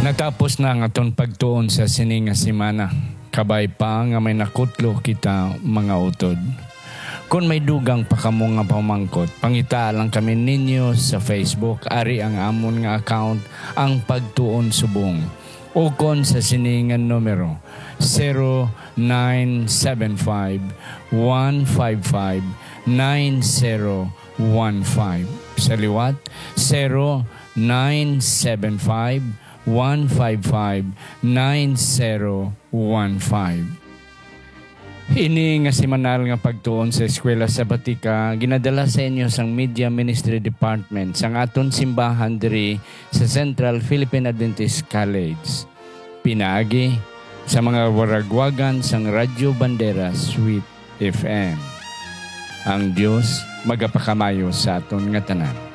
Natapos na ang aton pagtuon sa sini nga semana. Kabay pa nga may nakutlo kita mga utod. Kung may dugang pa kamo nga pamangkot, pangita lang kami ninyo sa Facebook. Ari ang amon nga account, ang Pagtuon Subong. O kon sa siningan numero 0975-155-9015. Sa liwat, 0975-155-9015. Ini nga semanal nga pagtuon sa eskwela sa Batika, ginadala sa inyo sang Media Ministry Department sang aton simbahan diri sa Central Philippine Adventist College. Pinaagi sa mga waragwagan sang Radyo Bandera Sweet FM. Ang Diyos magapakamayo sa aton nga tanan.